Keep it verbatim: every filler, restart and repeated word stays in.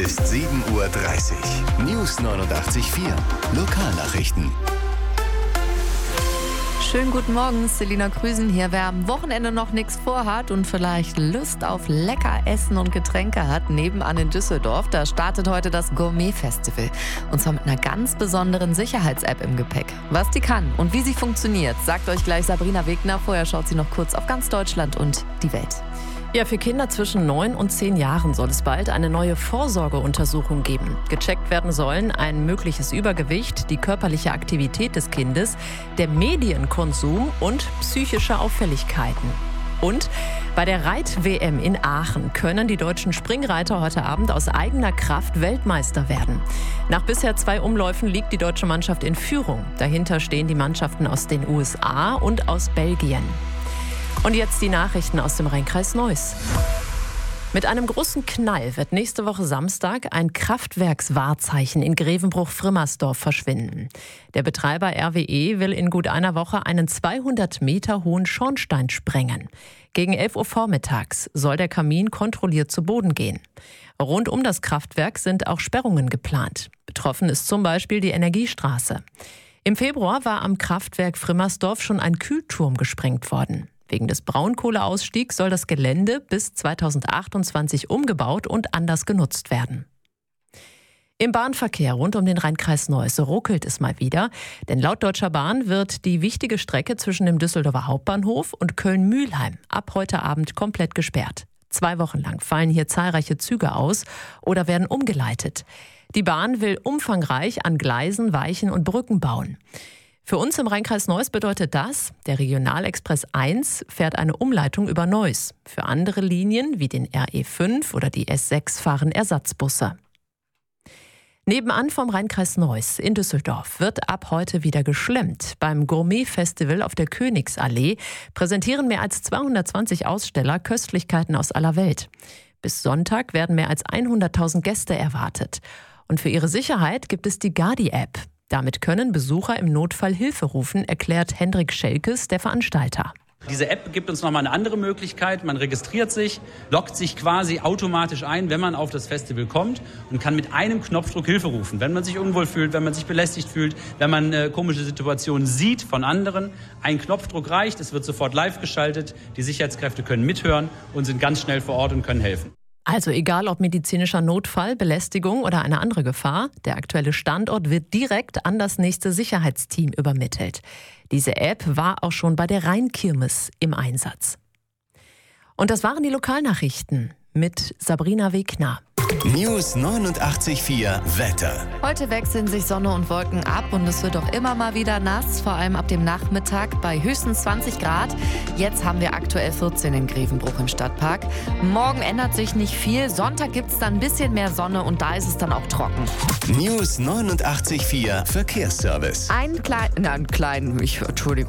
Ist sieben Uhr dreißig. News neunundachtzig Komma vier. Lokalnachrichten. Schönen guten Morgen, Selina Krüsen hier. Wer am Wochenende noch nichts vorhat und vielleicht Lust auf lecker Essen und Getränke hat, nebenan in Düsseldorf, da startet heute das Gourmet-Festival. Und zwar mit einer ganz besonderen Sicherheits-App im Gepäck. Was die kann und wie sie funktioniert, sagt euch gleich Sabrina Wegner. Vorher schaut sie noch kurz auf ganz Deutschland und die Welt. Ja, für Kinder zwischen neun und zehn Jahren soll es bald eine neue Vorsorgeuntersuchung geben. Gecheckt werden sollen ein mögliches Übergewicht, die körperliche Aktivität des Kindes, der Medienkonsum und psychische Auffälligkeiten. Und bei der Reit-W M in Aachen können die deutschen Springreiter heute Abend aus eigener Kraft Weltmeister werden. Nach bisher zwei Umläufen liegt die deutsche Mannschaft in Führung. Dahinter stehen die Mannschaften aus den U S A und aus Belgien. Und jetzt die Nachrichten aus dem Rheinkreis Neuss. Mit einem großen Knall wird nächste Woche Samstag ein Kraftwerkswahrzeichen in Grevenbruch-Frimmersdorf verschwinden. Der Betreiber R W E will in gut einer Woche einen zweihundert Meter hohen Schornstein sprengen. Gegen elf Uhr vormittags soll der Kamin kontrolliert zu Boden gehen. Rund um das Kraftwerk sind auch Sperrungen geplant. Betroffen ist zum Beispiel die Energiestraße. Im Februar war am Kraftwerk Frimmersdorf schon ein Kühlturm gesprengt worden. Wegen des Braunkohleausstiegs soll das Gelände bis zweitausendachtundzwanzig umgebaut und anders genutzt werden. Im Bahnverkehr rund um den Rheinkreis Neuss ruckelt es mal wieder, denn laut Deutscher Bahn wird die wichtige Strecke zwischen dem Düsseldorfer Hauptbahnhof und Köln-Mühlheim ab heute Abend komplett gesperrt. Zwei Wochen lang fallen hier zahlreiche Züge aus oder werden umgeleitet. Die Bahn will umfangreich an Gleisen, Weichen und Brücken bauen. Für uns im Rheinkreis Neuss bedeutet das, der Regionalexpress eins fährt eine Umleitung über Neuss. Für andere Linien wie den R E fünf oder die S sechs fahren Ersatzbusse. Nebenan vom Rheinkreis Neuss in Düsseldorf wird ab heute wieder geschlemmt. Beim Gourmet-Festival auf der Königsallee präsentieren mehr als zweihundertzwanzig Aussteller Köstlichkeiten aus aller Welt. Bis Sonntag werden mehr als hunderttausend Gäste erwartet. Und für ihre Sicherheit gibt es die Gardi-App. Damit können Besucher im Notfall Hilfe rufen, erklärt Hendrik Schelkes, der Veranstalter. Diese App gibt uns nochmal eine andere Möglichkeit. Man registriert sich, loggt sich quasi automatisch ein, wenn man auf das Festival kommt und kann mit einem Knopfdruck Hilfe rufen. Wenn man sich unwohl fühlt, wenn man sich belästigt fühlt, wenn man äh, komische Situationen sieht von anderen. Ein Knopfdruck reicht, es wird sofort live geschaltet. Die Sicherheitskräfte können mithören und sind ganz schnell vor Ort und können helfen. Also egal ob medizinischer Notfall, Belästigung oder eine andere Gefahr, der aktuelle Standort wird direkt an das nächste Sicherheitsteam übermittelt. Diese App war auch schon bei der Rheinkirmes im Einsatz. Und das waren die Lokalnachrichten mit Sabrina Wegner. News neunundachtzig Komma vier Wetter. Heute wechseln sich Sonne und Wolken ab und es wird auch immer mal wieder nass, vor allem ab dem Nachmittag bei höchstens zwanzig Grad. Jetzt haben wir aktuell vierzehn in Grevenbruch im Stadtpark. Morgen ändert sich nicht viel. Sonntag gibt es dann ein bisschen mehr Sonne und da ist es dann auch trocken. News neunundachtzig Komma vier Verkehrsservice. Einen kleinen, nein, kleinen, ich, Entschuldigung.